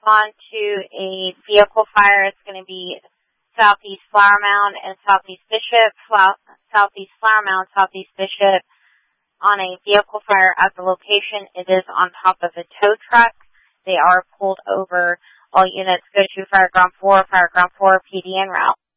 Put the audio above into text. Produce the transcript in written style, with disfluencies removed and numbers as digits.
respond to a vehicle fire. It's going to be Southeast Flower Mound and Southeast Bishop, Southeast Flower Mound, Southeast Bishop on a vehicle fire at the location. It is on top of a tow truck. They are pulled over. All units go to Fire Ground 4, PD en route.